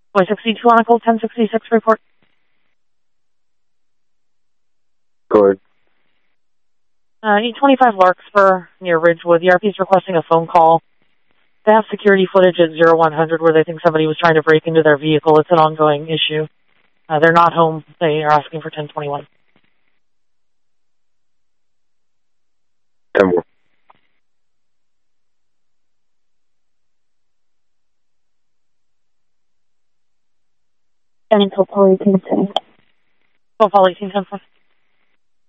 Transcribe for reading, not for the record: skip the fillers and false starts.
Boy 62 on a call 1066 report. Go ahead. 825 Larkspur near Ridgewood. The RP is requesting a phone call. They have security footage at 0100 where they think somebody was trying to break into their vehicle. It's an ongoing issue. They're not home. They are asking for 1021. 10 more. And until Paul 1810. Paul 1810.